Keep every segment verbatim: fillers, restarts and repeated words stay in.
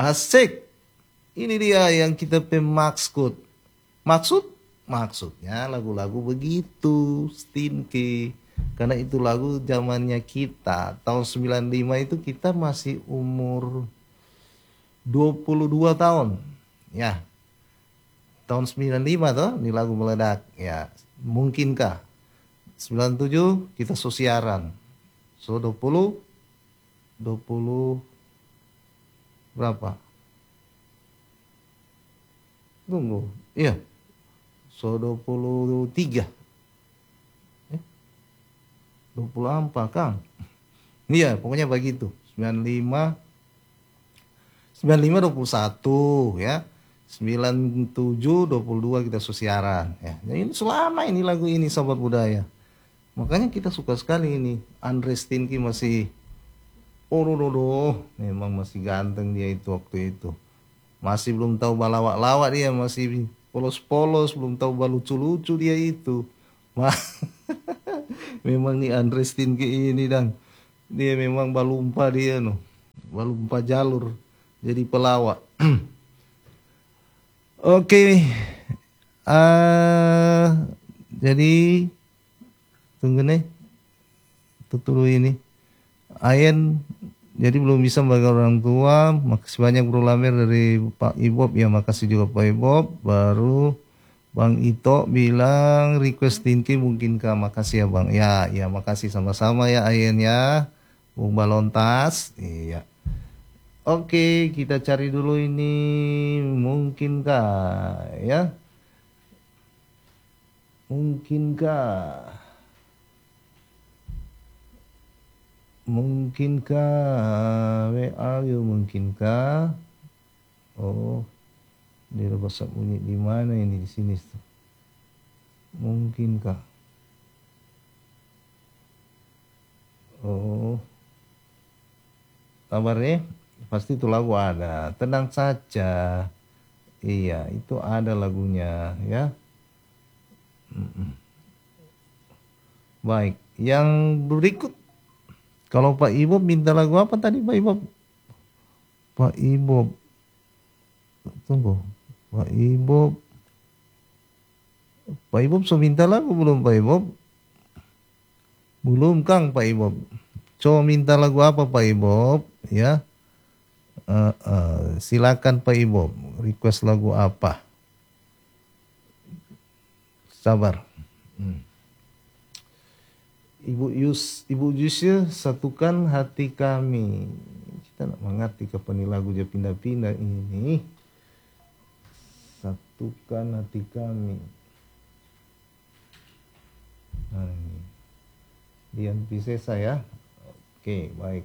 Asik. Ini dia yang kita pemaksud. Maksud? Maksudnya lagu-lagu begitu, Stinky. Karena itu lagu zamannya kita. Tahun sembilan puluh lima itu kita masih umur dua puluh dua tahun. Ya. Tahun sembilan puluh lima toh, ini lagu meledak. Ya, mungkinkah? sembilan puluh tujuh kita so siaran. So dua puluh dua puluh berapa? Tunggu. Iya. So dua puluh tiga. Eh? dua puluh empat, Kang. Iya, pokoknya begitu. sembilan puluh lima sembilan puluh lima dua puluh satu ya. sembilan puluh tujuh dua puluh dua kita susiaran ya. Jadi ini selama ini lagu ini Sobat Budaya. Makanya kita suka sekali ini. Andre Stinky masih oh, oh, oh, oh. Memang masih ganteng dia itu waktu itu. Masih belum tahu balawak-lawak dia, masih polos-polos, belum tahu balucu-lucu dia itu. Memang nih Andre Stinky ini dan dia memang balumpa dia no. Balumpa jalur jadi pelawak. Oke. Okay. Uh, jadi tunggu nih. Tutup ini. Ayen jadi belum bisa bagi orang tua. Makasih banyak Bro Lamer dari Pak Ibob. Ya makasih juga Pak Ibob. Baru Bang Ito bilang request Stinky mungkinkah. Makasih ya Bang. Ya ya makasih sama-sama ya Ayen ya. Bung Balontas. Iya. Oke, kita cari dulu ini mungkinkah ya? Mungkinkah? Mungkinkah? Where are you? Mungkinkah? Oh, dia WhatsApp bunyi di mana ini di sini tuh? Mungkinkah? Oh, kabarnya? Pasti itu lagu ada. Tenang saja. Iya, itu ada lagunya ya. Mm-mm. Baik, yang berikut. Kalau Pak Ibob minta lagu apa tadi Pak Ibob? Pak Ibob. Tunggu. Pak Ibob. Pak Ibob so minta lagu belum Pak Ibob? Belum Kang Pak Ibob. So minta lagu apa Pak Ibob? Ya. Uh, uh, silakan Pak Ibob, request lagu apa? Sabar. Hmm. Ibu Yus, Ibu Yusya, satukan hati kami. Kita nak mengerti kapan lagu dia pindah-pindah ini. Satukan hati kami. Nah, ini. Dian Pisesa ya. Oke, baik.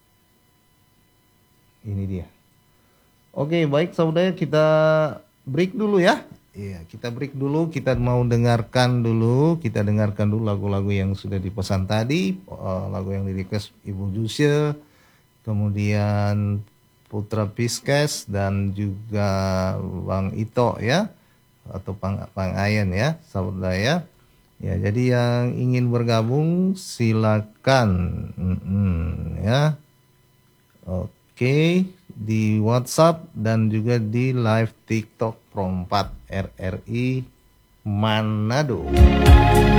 Ini dia. Oke, baik saudara, kita break dulu ya. Iya, kita break dulu. Kita mau dengarkan dulu. Kita dengarkan dulu lagu-lagu yang sudah dipesan tadi. Uh, lagu yang di request Ibu Jusya. Kemudian Putra Piskes. Dan juga Bang Ito ya. Atau Bang, Bang Ayen ya. Saudara ya. Ya, jadi yang ingin bergabung silakan. Mm-mm, ya. Oke. Oke, di WhatsApp dan juga di live TikTok Pro empat R R I Manado.